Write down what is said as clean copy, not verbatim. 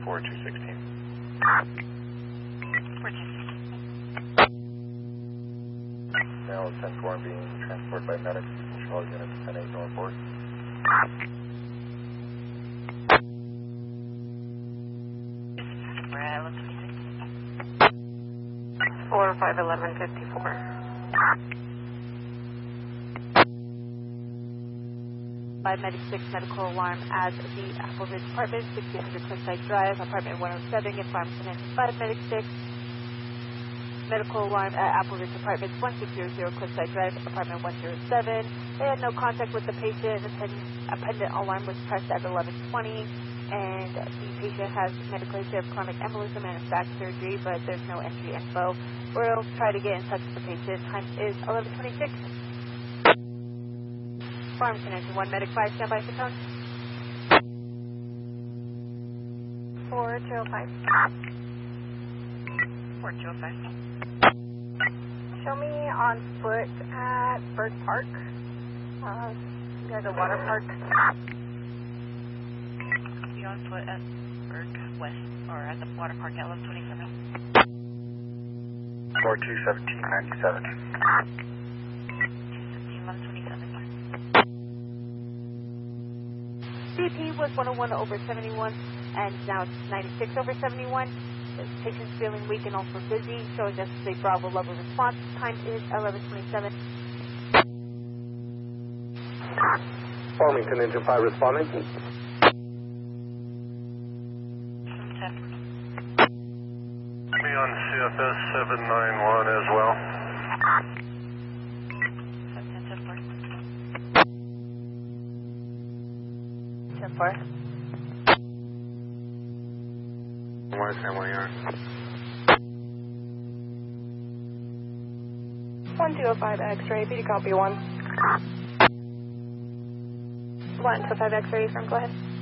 4216. 4216. Now 10-4 being transported by medics. Control units 10-8 northbound. 451154. 5 Medic 6 medical alarm at the Apple Ridge Apartment, 1600 Cliffside Drive, apartment 107, inform Connecting 5 Medic 6. Medical alarm at Apple Ridge Apartments, 1600 Cliffside Drive, apartment 107. They had no contact with the patient. A pendant alarm was pressed at 11:20, and the patient has medically observed chronic embolism and back surgery, but there's no entry info. We'll try to get in touch with the patient. Time is 11:26. Farm Connection 1 Medic 5, standby for tone. 4205. 4205. Show me on foot at Berg Park. You guys are water park. Be on foot at Berg West, or at the water park at 1127. 421797. 1127. BP was 101/71, and now it's 96/71. The patient's feeling weak and also dizzy, showing us a Bravo level response. Time is 11:27. Farmington Engine 5 responding. Be on CFS 791 as well. 10-4. 1205 X-ray, PD copy 1. 125 X-ray, from go ahead.